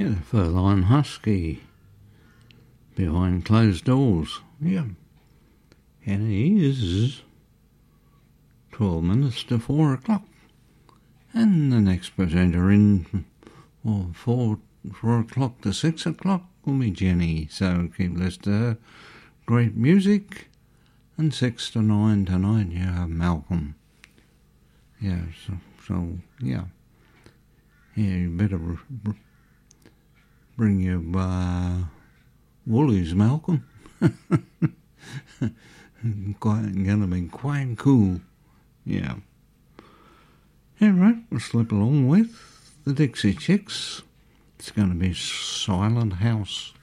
Yeah, the Furline Husky. Behind closed doors. Yeah. And it is 12 minutes to 4 o'clock. And the next presenter in 4 o'clock to 6 o'clock will be Jenny. So keep listening to her. Great music. And 6 to 9 tonight you have Malcolm. Yeah, so yeah. Yeah, you better bring your woolies, Malcolm. Gonna be quite cool. Yeah. Alright, we'll slip along with the Dixie Chicks. It's gonna be Silent House.